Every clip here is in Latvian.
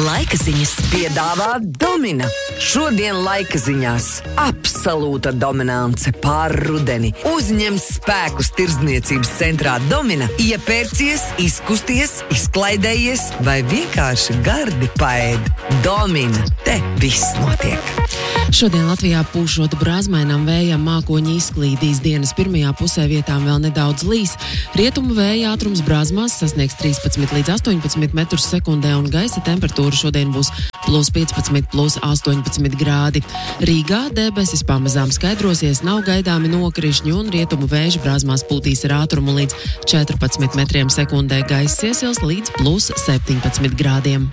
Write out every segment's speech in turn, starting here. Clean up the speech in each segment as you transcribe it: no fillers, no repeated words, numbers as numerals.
Laika ziņas piedāvā Domina. Šodien laika ziņās absolūta dominance pār rudeni. Uzņem spēkus tirdzniecības centrā Domina, iepērcies, izkusties, izklaidējies vai vienkārši gardi paēd. Domina, te viss notiek. Šodien Latvijā pūšot brāzmainam vējam, mākoņi izklīdīs. Dienas pirmajā pusē vietām vēl nedaudz līs. Rietumu vēja ātrums brāzmās sasniegs 13 līdz 18 metrus sekundē un gaisa temperatūra šodien būs +15, +18 grādi. Rīgā debesis pamazām skaidrosies, nav gaidāmi nokrišņi un rietumu vēja brāzmās pūtīs ar ātrumu līdz 14 metriem sekundē. Gaisa iesils līdz +17 grādiem.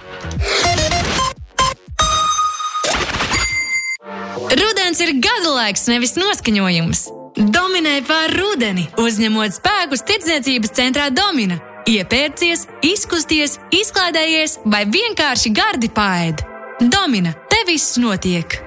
Rudens ir gada laiks, nevis noskaņojums. Dominē pār rudeni, uzņemot spēkus tirdzniecības centrā Domina. Iepērcies, izkusties, izklaidējies vai vienkārši gardi paēd. Domina, te viss notiek.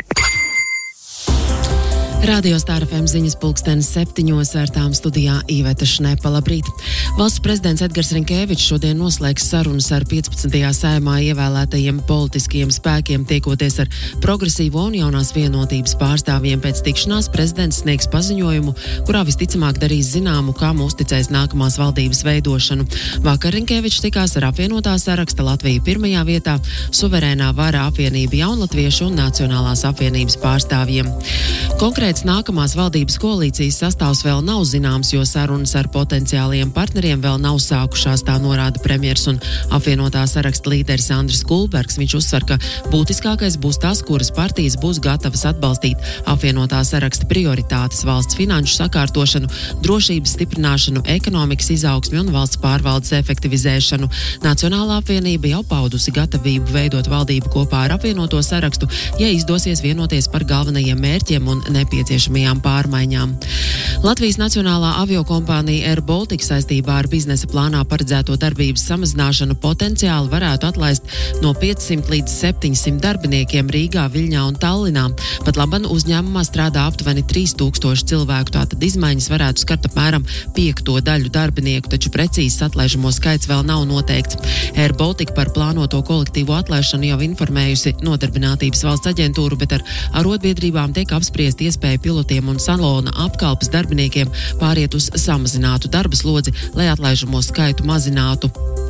Radio Star FM ziņas 7:00 ar tām studijā Iveta Šnepa. Labrīt! Valsts prezidents Edgars Rinkēvičs šodien noslēgs sarunas ar 15. saimā ievēlētajiem politiskajiem spēkiem, tiekoties ar progresīvo un jaunās vienotības pārstāvjiem. Pēc tikšanās prezidents sniegs paziņojumu, kurā visticamāk darīs zināmu, kam uzticēs nākamās valdības veidošanu. Vakar Rinkēvičs tikās ar apvienotā saraksta Latviju pirmajā vietā, suverēnā vara apvienība Jaunlatviešu un Nacionālās apvienības pārstāvjiem. Konkrēts nākamās valdības koalīcijas sastāvs vēl nav zināms, jo sarunas ar potenciāliem partneriem vēl nav sākušās, tā norāda premjers un apvienotā saraksta līderis Andris Kulbergs. Viņš uzsver, ka būtiskākais būs tas, kuras partijas būs gatavas atbalstīt apvienotā saraksta prioritātes, valsts finanšu sakārtošanu, drošības stiprināšanu, ekonomikas izaugsmi un valsts pārvaldes efektivizēšanu. Nacionālā apvienība jau paudusi gatavību veidot valdību kopā ar apvienoto sarakstu, ja izdosies vienoties par galvenajiem mērķiem un nepieciešamajām pārmaiņām. Latvijas Nacionālā aviokompānija Air Baltica saistībā ar biznesa plānā paredzēto darbības samazināšanu potenciāli varētu atlaist no 500 līdz 700 darbiniekiem Rīgā, Viļņā un Tallinā. Pat laban uzņēmumā strādā aptuveni 3000 cilvēku, tātad izmaiņas varētu skart apmēram 5. daļu darbinieku, taču precīzs atlaižamo skaits vēl nav noteikts. Air Baltica par plānoto kolektīvo atlaišanu jau informējusi Nodarbinātības valsts aģentūru, bet ar arotbiedrībām tiek apspriest iespēja pilotiem un salona apkalpes darbiniekiem pāriet uz samazinātu darba slodzi, lai atlaižamo skaitu mazinātu.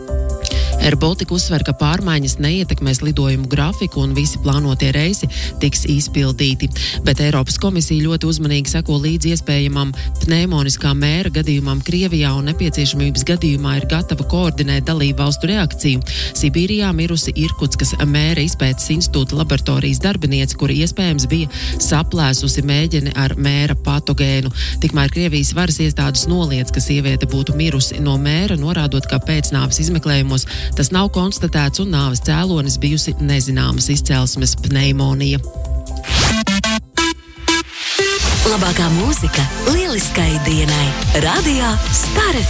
Air Baltica uzsver, ka pārmaiņas neietekmēs lidojumu grafiku un visi plānotie reisi tiks izpildīti. Bet Eiropas komisija ļoti uzmanīgi seko līdz iespējamam pneimoniskā mēra gadījumam Krievijā un nepieciešamības gadījumā ir gatava koordinēt dalību valstu reakciju. Sibīrijā mirusi Irkutskas mēra izpētes institūta laboratorijas darbiniece, kura iespējams bija saplēsusi mēģini ar mēra patogēnu. Tikmēr Krievijas varas iestādes noliedz, ka sieviete būtu mirusi no mēra, norādot, ka pēcnāves izmeklējumos tas nav konstatēts un nāves cēlonis bijusi nezināmas izcelsmes pneimonija. Labākā mūzika lieliskai dienai. Radio Star